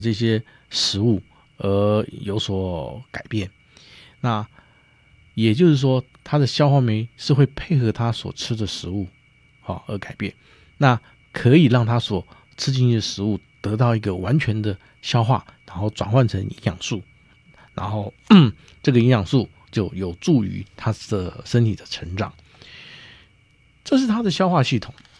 这些食物而有所改变。那也就是说，它的消化酶是会配合它所吃的食物而改变，那可以让它所吃进去的食物得到一个完全的消化，然后转换成营养素，然后这个营养素就有助于它的身体的成长。这是它的消化系统。